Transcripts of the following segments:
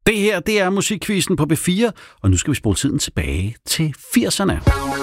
Det her, det er musikquizzen på B4, og nu skal vi spole tiden tilbage til 80'erne.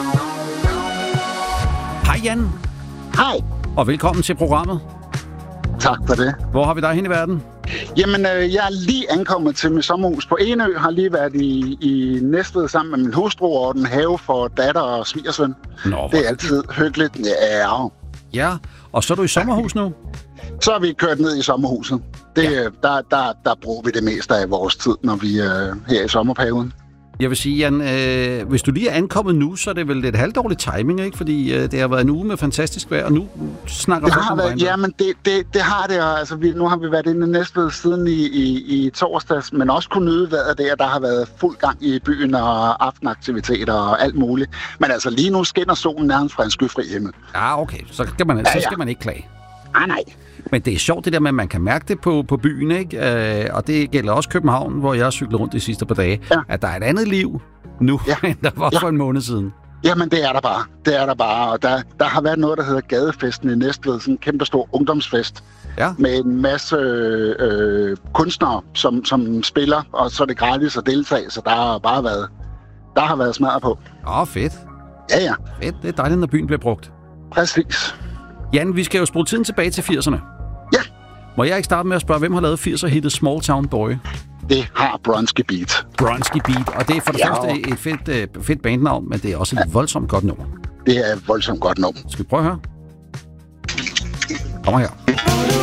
Hej Jan. Hej. Og velkommen til programmet. Tak for det. Hvor har vi dig hen i verden? Jamen, jeg er lige ankommet til mit sommerhus på Enø. Har lige været i Næstved sammen med min hustru og den have for datter og svigersøn. Det er altid hyggeligt. Ja, og så er du i sommerhus nu? Så er vi kørt ned i sommerhuset. Der bruger vi det meste af vores tid, når vi er her i sommerperioden. Jeg vil sige, Jan, hvis du lige er ankommet nu, så er det vel lidt halvdårlig timing, ikke? Fordi det har været en uge med fantastisk vejr, og nu snakker vi om regn. Ja, men det har det. Altså, nu har vi været inde i Næstved siden i torsdags, men også kunne nyde vejret der har været fuld gang i byen og aftenaktiviteter og alt muligt. Men altså, lige nu skinner solen nærmest fra en skyfri himmel. Ja, okay. Så skal man ikke klage. Nej. Men det er sjovt det der med, at man kan mærke det på byen, ikke? Og det gælder også København, hvor jeg har cyklet rundt de sidste par dage, at der er et andet liv nu, end der var for en måned siden. Jamen, det er der bare. Og der har været noget, der hedder Gadefesten i Næstved, sådan en kæmpe stor ungdomsfest. Ja. Med en masse kunstnere, som spiller, og så er det gratis at deltage, så der har været smadret på. Fedt. Ja. Fedt, det er dejligt, når byen bliver brugt. Præcis. Jan, vi skal jo spole tiden tilbage til 80'erne. Ja. Må jeg ikke starte med at spørge, hvem har lavet 80'er-hittet Small Town Boy? Det har Bronski Beat. Bronski Beat, og det er for det første et fedt bandnavn, men det er også et voldsomt godt nummer. Det er et voldsomt godt nummer. Skal vi prøve at høre? Kommer her.